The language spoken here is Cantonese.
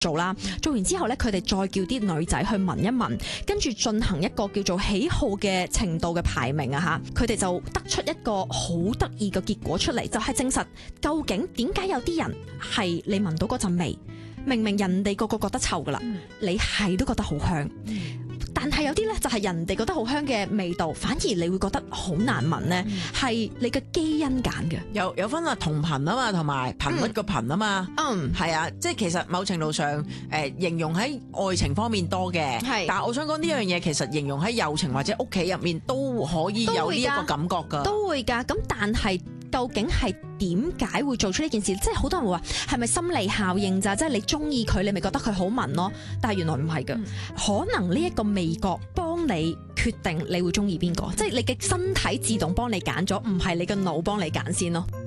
做啦，做完之後咧，佢哋再叫啲女仔去聞一聞，跟住進行一個叫做喜好嘅程度嘅排名啊嚇，佢哋就得出一個好得意嘅結果出嚟，就係證實究竟點解有啲人係你聞到嗰陣味，明明人哋個覺得臭噶啦，你係都覺得好香。但係有啲咧就係人哋覺得好香嘅味道，反而你會覺得好難聞咧，係你嘅基因揀嘅。 有分啊同頻啊嘛，同埋頻率個頻啊嘛。係啊，即係其實某程度上形容喺愛情方面多嘅，但係我想講呢樣嘢其實形容喺友情或者屋企入面都可以有呢一個感覺㗎。 都會㗎，咁但係究竟係點解會做出呢件事？即係好多人會話係咪心理效應咋？即係你中意佢，你咪覺得佢好聞咯。但係原來唔係㗎，可能呢一個味覺幫你決定你會中意邊個，即係你嘅身體自動幫你揀咗，唔係你嘅腦幫你揀先咯。